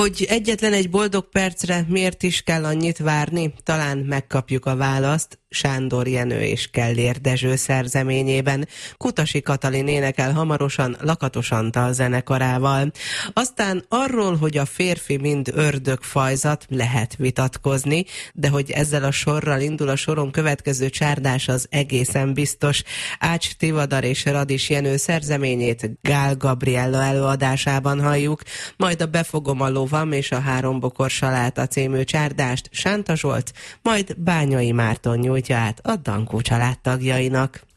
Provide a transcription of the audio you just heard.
Hogy egyetlen egy boldog percre miért is kell annyit várni? Talán megkapjuk a választ Sándor Jenő és Kellér Dezső szerzeményében. Kutasi Katalin énekel hamarosan Lakatos Antal zenekarával. Aztán arról, hogy a férfi mind ördögfajzat, lehet vitatkozni, de hogy ezzel a sorral indul a soron következő csárdás, az egészen biztos. Ács Tivadar és Radis Jenő szerzeményét Gál Gabriella előadásában halljuk, majd a Befogom a lovam és a Három bokor saláta című csárdást Sánta Zsolt, majd Bányai Márton nyújtja át a Dankó család tagjainak.